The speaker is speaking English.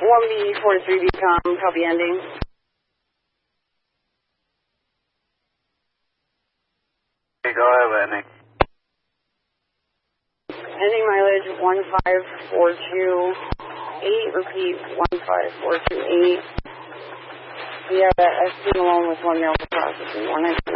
1B43B, copy ending. Okay, go ahead, Whitney. Ending mileage 15428, repeat 15428. We have that SD alone with 1 mil for processing, 190.